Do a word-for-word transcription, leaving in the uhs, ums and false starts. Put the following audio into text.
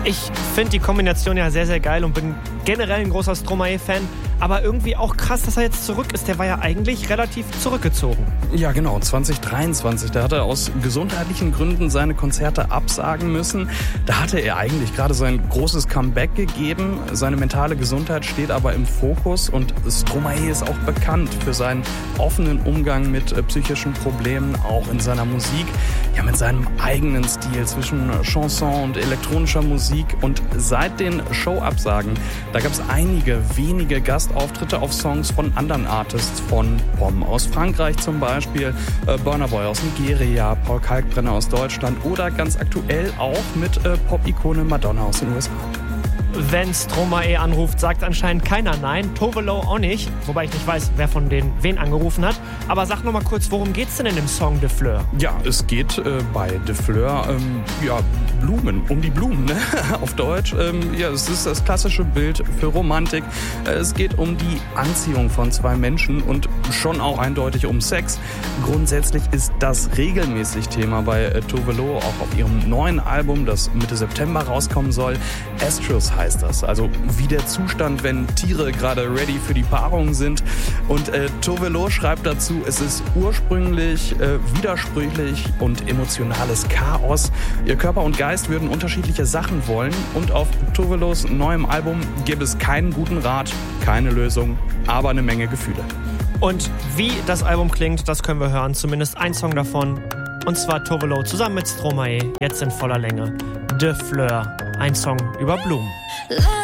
Ich finde die Kombination ja sehr, sehr geil und bin generell ein großer Stromae-Fan. Aber irgendwie auch krass, dass er jetzt zurück ist. Der war ja eigentlich relativ zurückgezogen. Ja, genau. zwanzig dreiundzwanzig, da hat er aus gesundheitlichen Gründen seine Konzerte absagen müssen. Da hatte er eigentlich gerade sein großes Comeback gegeben. Seine mentale Gesundheit steht aber im Fokus. Und Stromae ist auch bekannt für seinen offenen Umgang mit äh, psychischen Problemen, auch in seiner Musik. Ja, mit seinem eigenen Stil zwischen Chanson und elektronischer Musik. Und seit den Showabsagen, da gab es einige wenige Gastauftritte auf Songs von anderen Artists, von Pom aus Frankreich zum Beispiel, äh, Burna Boy aus Nigeria, Paul Kalkbrenner aus Deutschland oder ganz aktuell auch mit äh, Pop-Ikone Madonna aus den U S A. Wenn Stromae anruft, sagt anscheinend keiner nein. Tove Lo auch nicht. Wobei ich nicht weiß, wer von denen wen angerufen hat. Aber sag noch mal kurz, worum geht's denn in dem Song De Fleur? Ja, es geht äh, bei De Fleur, ähm, ja, Blumen, um die Blumen, ne? Auf Deutsch. Ähm, ja, es ist das klassische Bild für Romantik. Äh, es geht um die Anziehung von zwei Menschen und schon auch eindeutig um Sex. Grundsätzlich ist das regelmäßig Thema bei äh, Tove Lo, auch auf ihrem neuen Album, das Mitte September rauskommen soll. Estrus heißt das. Also wie der Zustand, wenn Tiere gerade ready für die Paarung sind. Und äh, Tove Lo schreibt dazu, es ist ursprünglich, äh, widersprüchlich und emotionales Chaos. Ihr Körper und Geist würden unterschiedliche Sachen wollen. Und auf Tove Los neuem Album gibt es keinen guten Rat, keine Lösung, aber eine Menge Gefühle. Und wie das Album klingt, das können wir hören. Zumindest ein Song davon. Und zwar Tove Lo zusammen mit Stromae, jetzt in voller Länge. De Fleur, ein Song über Blumen.